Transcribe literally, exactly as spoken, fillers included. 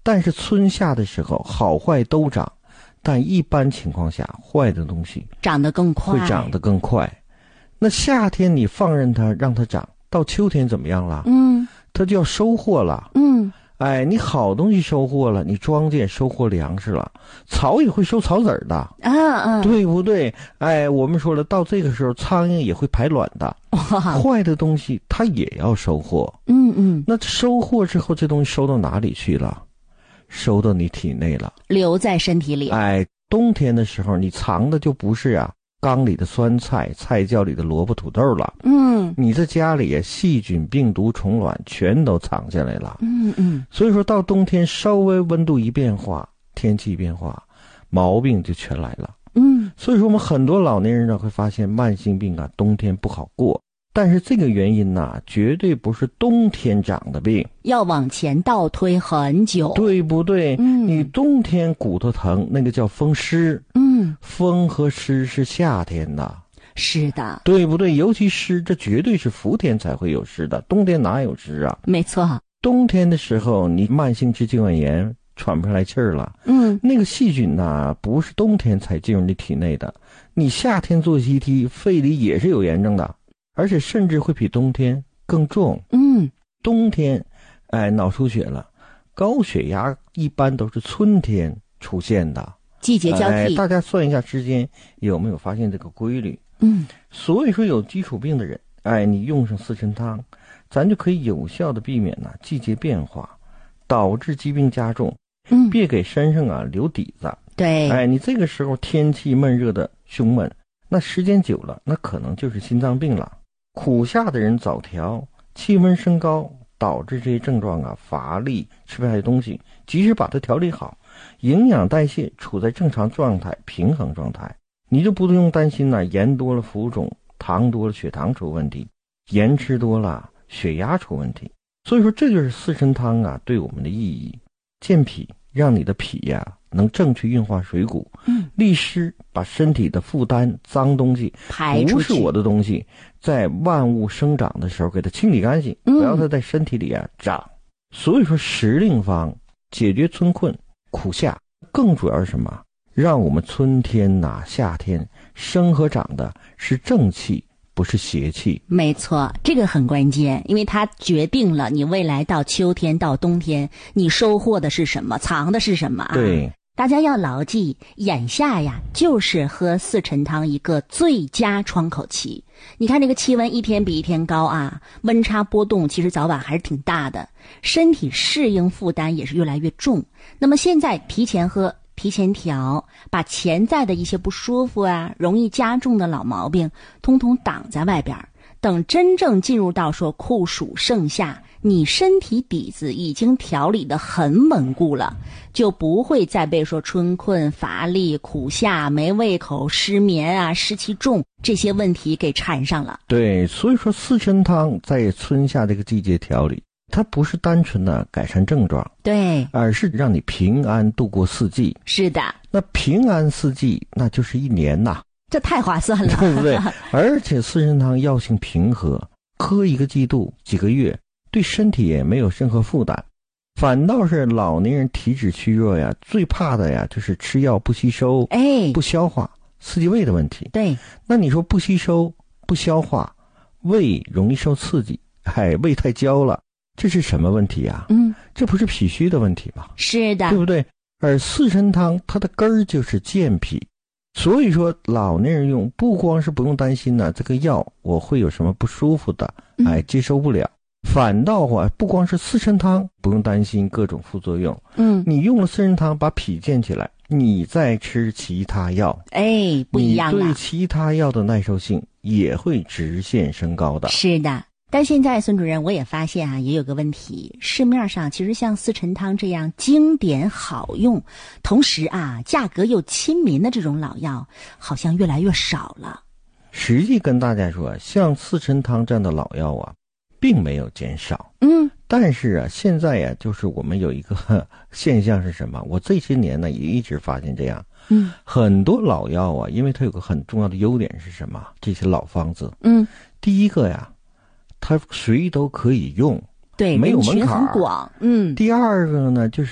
但是春夏的时候好坏都长，但一般情况下坏的东西长得更快， 会长得更快。那夏天你放任它让它长，到秋天怎么样了？ 嗯， 它就要收获了。 嗯， 哎，你好东西收获了，你庄稼收获粮食了，草也会收草籽儿的， 啊啊， 对不对？哎，我们说了，到这个时候苍蝇也会排卵的，坏的东西它也要收获。 嗯嗯， 那收获之后，这东西收到哪里去了？收到你体内了， 留在身体里。 哎，冬天的时候你藏的就不是啊缸里的酸菜、菜窖里的萝卜土豆了， 嗯， 你在家里细菌、病毒、虫卵全都藏下来了。 嗯嗯， 所以说到冬天稍微温度一变化，天气一变化，毛病就全来了。 嗯， 所以说我们很多老年人呢会发现慢性病啊冬天不好过，但是这个原因呢绝对不是冬天长的病， 要往前倒推很久， 对不对？ 嗯， 你冬天骨头疼那个叫风湿， 嗯， 风和湿是夏天的， 是的， 对不对？尤其湿，这绝对是伏天才会有湿的，冬天哪有湿啊？ 没错。 冬天的时候你慢性支气管炎喘不上来气儿了， 嗯， 那个细菌呢不是冬天才进入你体内的，你夏天做 C T 肺里也是有炎症的，而且甚至会比冬天更重。 嗯， 冬天哎脑出血了，高血压一般都是春天出现的， 季节交替、 哎、大家算一下时间，有没有发现这个规律？ 嗯， 所以说有基础病的人，哎，你用上四神汤，咱就可以有效的避免呢季节变化导致疾病加重。 嗯， 别给身上啊留底子。 对， 哎，你这个时候天气闷热的胸闷，那时间久了，那可能就是心脏病了。苦夏的人早调，气温升高导致这些症状啊，乏力，吃不下东西，及时把它调理好，营养代谢处在正常状态、平衡状态，你就不用担心呢、啊，盐多了浮肿，糖多了血糖出问题，盐吃多了血压出问题。所以说这就是四神汤啊对我们的意义。健脾，让你的脾呀、啊、能正确运化水谷， 嗯， 利湿，把身体的负担、脏东西排出去， 不是我的东西，在万物生长的时候给它清理干净， 嗯、 不要它在身体里啊长。所以说时令方解决春困苦夏，更主要是什么？让我们春天呐、啊、夏天生和长的是正气，不是邪气。 没错，这个很关键，因为它决定了你未来到秋天到冬天你收获的是什么，藏的是什么啊。 对， 大家要牢记，眼下呀就是喝四陈汤一个最佳窗口期。你看这个气温一天比一天高啊，温差波动其实早晚还是挺大的，身体适应负担也是越来越重。那么现在提前喝，提前调，把潜在的一些不舒服啊，容易加重的老毛病通通挡在外边，等真正进入到说酷暑盛夏，你身体底子已经调理得很稳固了，就不会再被说春困、乏力、苦夏、没胃口、失眠啊、湿气重这些问题给缠上了。 对，所以说四神汤在春夏这个季节调理，它不是单纯的改善症状， 对， 而是让你平安度过四季。 是的， 那平安四季那就是一年呐， 这太划算了， 对不对？而且四神汤药性平和，喝一个季度几个月，对身体也没有任何负担。反倒是老年人体质虚弱呀，最怕的呀就是吃药不吸收， 哎， 不消化，刺激胃的问题。 对， 那你说不吸收不消化，胃容易受刺激，哎，胃太焦了，这是什么问题啊？ 嗯， 这不是脾虚的问题吗？ 是的， 对不对？而四神汤它的根儿就是健脾，所以说老年人用不光是不用担心呢、啊，这个药我会有什么不舒服的，哎，接受不了。反倒啊，不光是四神汤不用担心各种副作用， 嗯， 你用了四神汤把脾健起来，你再吃其他药， 哎，不一样了， 你对其他药的耐受性也会直线升高的。 是的。但现在孙主任我也发现啊，也有个问题，市面上其实像四陈汤这样经典好用，同时啊价格又亲民的这种老药好像越来越少了。 实际跟大家说，像四陈汤这样的老药啊并没有减少， 嗯， 但是啊现在呀、啊、就是我们有一个呵现象是什么，我这些年呢也一直发现这样， 嗯， 很多老药啊，因为它有个很重要的优点是什么，这些老方子， 嗯， 第一个呀它谁都可以用， 对， 没有门槛， 很广，嗯。 第二个呢就是